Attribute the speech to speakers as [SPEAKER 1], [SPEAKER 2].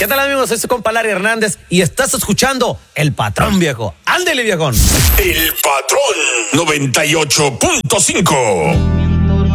[SPEAKER 1] ¿Qué tal, amigos? Soy su compa Larry Hernández y estás escuchando El Patrón, viejo. ¡Ándele, viejón!
[SPEAKER 2] El Patrón 98.5.